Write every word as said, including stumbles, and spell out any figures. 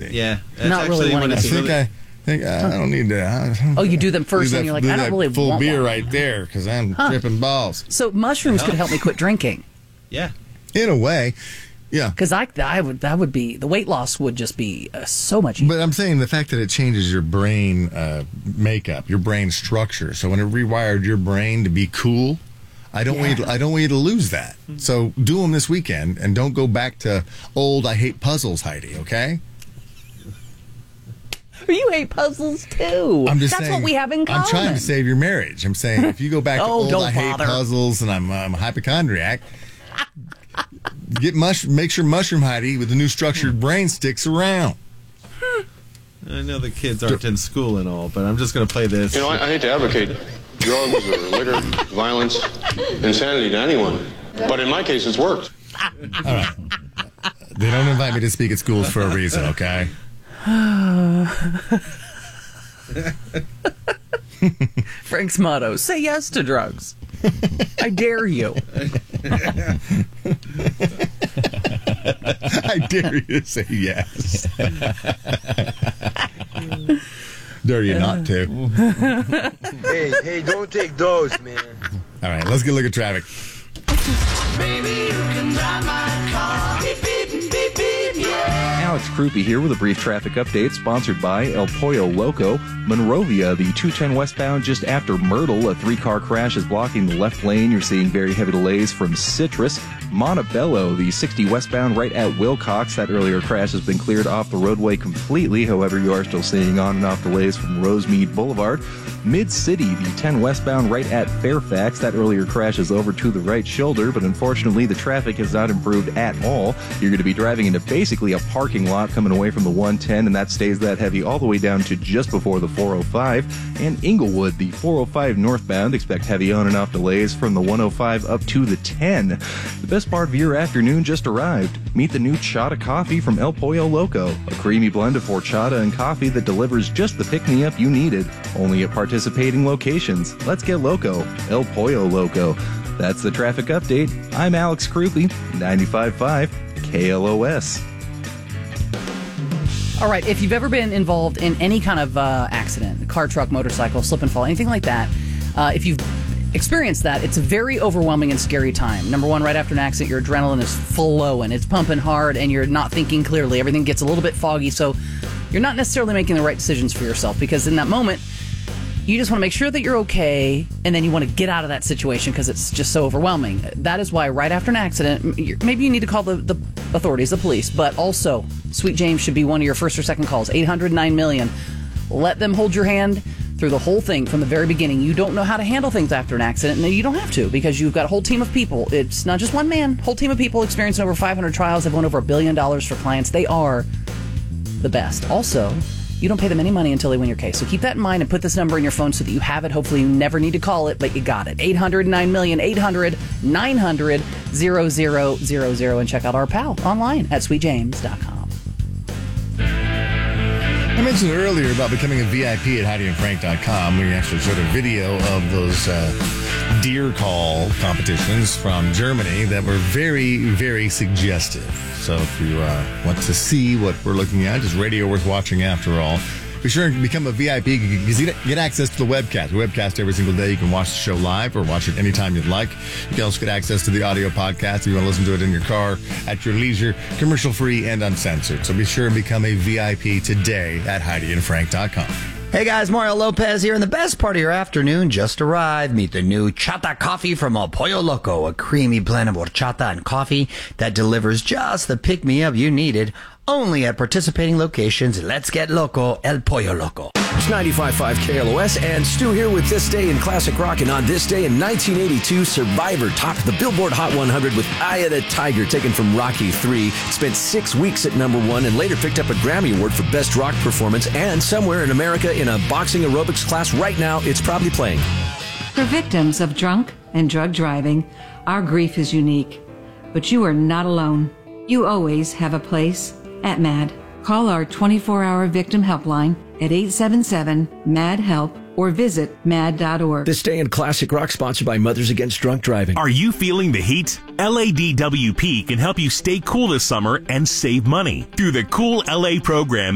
Friday. Yeah. Not really wanting I to think I think uh, I don't need to. I, Oh, you do them first, that, and you're like, do I don't that really full want beer one. right there because I'm Huh. tripping balls. So mushrooms could help me quit drinking. Yeah. In a way, yeah. Because I, I would, that would be, the weight loss would just be uh, so much easier. But I'm saying the fact that it changes your brain uh, makeup, your brain structure. So when it rewired your brain to be cool, I don't want you to, I don't want you to lose that. So do them this weekend and don't go back to old I hate puzzles, Heidi. Okay. You hate puzzles too. I'm just That's saying, what we have in common. I'm trying to save your marriage. I'm saying if you go back to Oh, old don't I hate bother. puzzles and I'm, I'm a hypochondriac, get mush, make sure Mushroom Heidi with the new structured brain sticks around. I know the kids aren't in school and all, but I'm just going to play this. You know, I, I hate to advocate drugs or liquor, violence, insanity to anyone, but in my case, it's worked. All right. They don't invite me to speak at schools for a reason, okay? Frank's motto, say yes to drugs. I dare you. I dare you to say yes. Dare you not to. Hey, hey, don't take those, man. All right, let's get a look at traffic. Baby, you can drive my car. Beep, beep, beep, beep, yeah. Alex Krupe here with a brief traffic update sponsored by El Pollo Loco. Monrovia, the two ten westbound just after Myrtle. A three-car crash is blocking the left lane. You're seeing very heavy delays from Citrus. Montebello, the sixty westbound right at Wilcox. That earlier crash has been cleared off the roadway completely. However, you are still seeing on and off delays from Rosemead Boulevard. Mid-City, the ten westbound right at Fairfax. That earlier crash is over to the right shoulder, but unfortunately the traffic has not improved at all. You're going to be driving into basically a parking lot coming away from the one ten, and that stays that heavy all the way down to just before the four oh five. And Inglewood, the four oh five northbound, expect heavy on and off delays from the one oh five up to the ten. The best part of your afternoon just arrived. Meet the new Chata coffee from El Pollo Loco, a creamy blend of horchata and coffee that delivers just the pick-me-up you needed. Only at participating locations. Let's get loco. El Pollo Loco. That's the traffic update. I'm Alex Krupe, ninety-five point five K L O S. All right, if you've ever been involved in any kind of uh, accident, car, truck, motorcycle, slip and fall, anything like that, uh, if you've experienced that, it's a very overwhelming and scary time. Number one, right after an accident, your adrenaline is flowing, it's pumping hard, and you're not thinking clearly. Everything gets a little bit foggy, so you're not necessarily making the right decisions for yourself, because in that moment, you just want to make sure that you're okay, and then you want to get out of that situation because it's just so overwhelming. That is why right after an accident, maybe you need to call the, the authorities, the police, but also Sweet James should be one of your first or second calls. eight hundred nine million. Let them hold your hand through the whole thing from the very beginning. You don't know how to handle things after an accident, and you don't have to because you've got a whole team of people. It's not just one man. Whole team of people experiencing over five hundred trials. They've won over a billion dollars for clients. They are the best. Also, you don't pay them any money until they win your case. So keep that in mind and put this number in your phone so that you have it. Hopefully you never need to call it, but you got it. eight hundred nine million, eight hundred nine hundred zero zero zero zero, and check out our pal online at sweet james dot com. I mentioned earlier about becoming a V I P at Heidi and Frank dot com. We actually showed a video of those uh, deer call competitions from Germany that were very, very suggestive. So if you uh, want to see what we're looking at, it's radio worth watching after all. Be sure and become a V I P because you get access to the webcast. We webcast every single day. You can watch the show live or watch it anytime you'd like. You can also get access to the audio podcast if you want to listen to it in your car, at your leisure, commercial-free and uncensored. So be sure and become a V I P today at Heidi and Frank dot com. Hey guys, Mario Lopez here, and the best part of your afternoon just arrived. Meet the new Chata coffee from El Pollo Loco, a creamy blend of horchata and coffee that delivers just the pick-me-up you needed. Only at participating locations. Let's get loco, El Pollo Loco. It's ninety-five point five K L O S, and Stu here with This Day in Classic Rock. And on this day in nineteen eighty-two, Survivor topped the Billboard Hot one hundred with Eye of the Tiger, taken from Rocky three. Spent six weeks at number one and later picked up a Grammy Award for Best Rock Performance. And somewhere in America, in a boxing aerobics class right now, it's probably playing. For victims of drunk and drug driving, our grief is unique. But you are not alone. You always have a place at MAD. Call our twenty-four hour victim helpline at eight seven seven, M A D, HELP or visit mad dot org. This Day in Classic Rock, sponsored by Mothers Against Drunk Driving. Are you feeling the heat? L A D W P can help you stay cool this summer and save money. Through the Cool L A program,